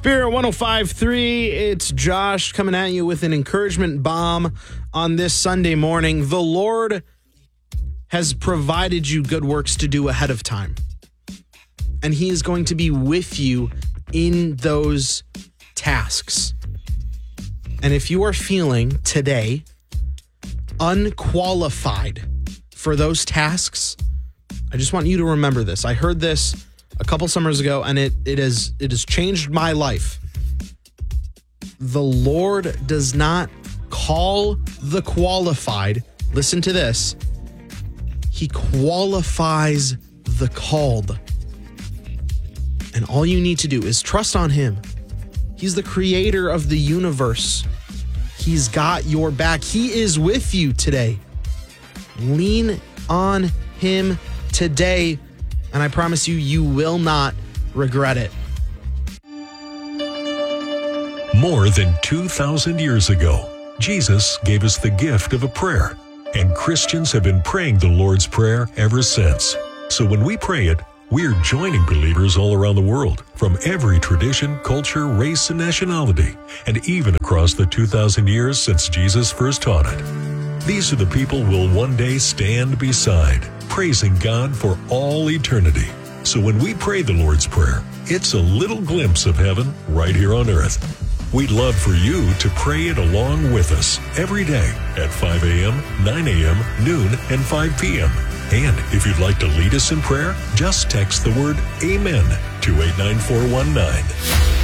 Spirit 105.3, it's Josh coming at you with an encouragement bomb on this Sunday morning. The Lord has provided you good works to do ahead of time. And He is going to be with you in those tasks. And if you are feeling today unqualified for those tasks, I just want you to remember this. I heard this a couple summers ago, and it has changed my life. The Lord does not call the qualified. Listen to this. He qualifies the called. And all you need to do is trust on Him. He's the creator of the universe. He's got your back. He is with you today. Lean on Him today, and I promise you, you will not regret it. More than 2,000 years ago, Jesus gave us the gift of a prayer, and Christians have been praying the Lord's Prayer ever since. So when we pray it, we're joining believers all around the world, from every tradition, culture, race, and nationality, and even across the 2,000 years since Jesus first taught it. These are the people we'll one day stand beside, praising God for all eternity. So when we pray the Lord's Prayer, it's a little glimpse of heaven right here on earth. We'd love for you to pray it along with us every day at 5 a.m., 9 a.m., noon, and 5 p.m. And if you'd like to lead us in prayer, just text the word AMEN to 89419.